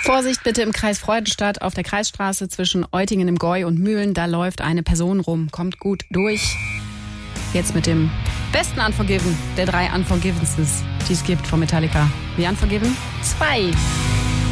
Vorsicht bitte im Kreis Freudenstadt auf der Kreisstraße zwischen Eutingen im Gäu und Mühlen. Da läuft eine Person rum. Kommt gut durch. Jetzt mit dem besten Unforgiven der 3 Unforgivenesses, die es gibt von Metallica. The Unforgiven 2.